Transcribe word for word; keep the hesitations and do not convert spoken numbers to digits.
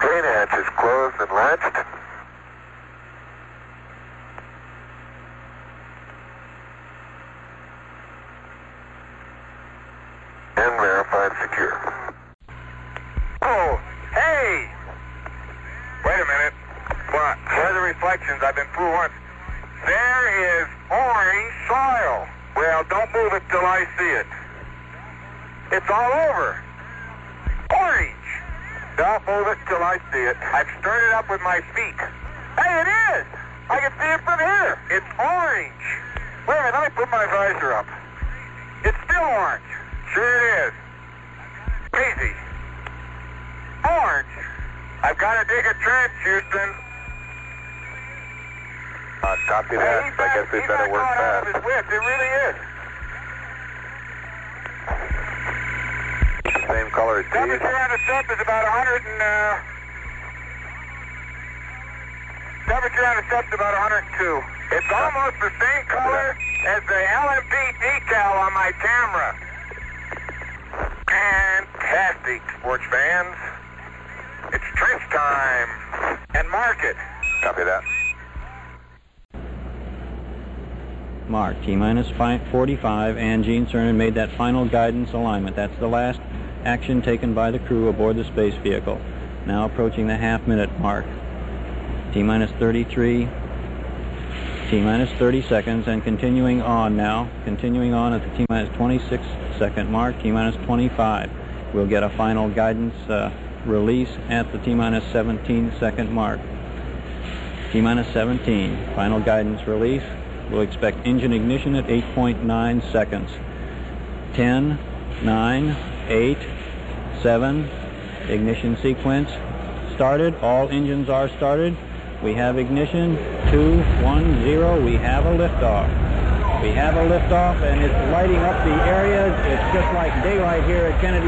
Train hatches closed and latched. And verified secure. Oh, hey! Wait a minute. What? Where are the reflections? I've been through once. There is orange soil. Well, don't move it till I see it. It's all over. Orange. Don't move it till I see it. I've stirred it up with my feet. Hey, it is! I can see it from here. It's orange. Wait a minute, let me put my visor up. It's still orange. Sure it is. Crazy. Orange. I've got to dig a trench, Houston. Uh, copy that. Hey, I guess we better work fast. His whip. It really is. Same color as T. Temperature on the sub is about one hundred and, uh... Temperature on the sub is about one hundred two. It's almost the same color as the L M P decal on my camera. Fantastic, sports fans. It's trench time. And mark it. Copy that. Mark, T-minus forty-five, and Gene Cernan made that final guidance alignment. That's the last action taken by the crew aboard the space vehicle. Now approaching the half-minute mark. T-minus thirty-three, T-minus thirty seconds, and continuing on now. Continuing on at the T-minus twenty-six second mark, T-minus twenty-five. We'll get a final guidance uh, release at the T-minus seventeen second mark. T-minus seventeen, final guidance release. We'll expect engine ignition at eight point nine seconds. ten, nine, eight, seven, ignition sequence started. All engines are started. We have ignition. two, one, zero. We have a liftoff. We have a liftoff, and it's lighting up the areas. It's just like daylight here at Kennedy.